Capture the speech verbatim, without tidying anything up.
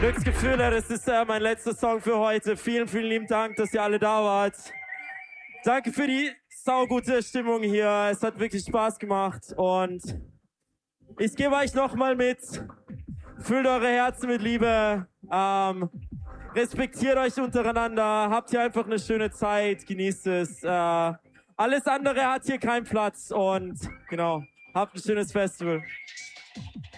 Glücksgefühle, das ist äh, mein letzter Song für heute. Vielen, vielen lieben Dank, dass ihr alle da wart. Danke für die saugute Stimmung hier. Es hat wirklich Spaß gemacht. Und ich gebe euch nochmal mit. Füllt eure Herzen mit Liebe. Ähm, respektiert euch untereinander. Habt hier einfach eine schöne Zeit. Genießt es. Äh, alles andere hat hier keinen Platz. Und genau, habt ein schönes Festival.